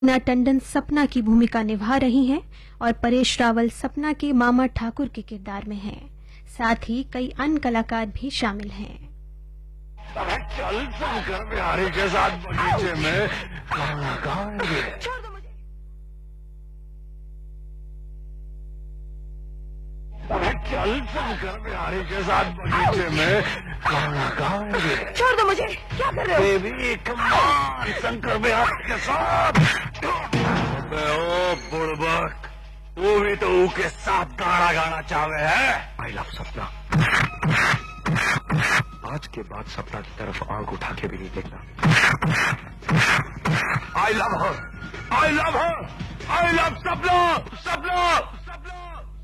मीना टंडन सपना की भूमिका निभा रही हैं और परेश रावल सपना के मामा ठाकुर के किरदार में हैं। साथ ही कई अन्य कलाकार भी शामिल हैं। चल शंकर बिहारी के साथ बगीचे में गाना गाएंगे। चल शंकर बिहारी के साथ बगीचे में गाना गाएंगे। छोड़ दो मुझे, क्या कर रहे हो? बेबी कमान शंकर बिहारी के साथ। ओ बुड़बक, तू भी तो के साथ गाना गाना चाहे है। आई लव सपना। आज के बाद सपना की तरफ आंख उठा के भी नहीं देखना। I love her, I love her, I love सपना, सपना।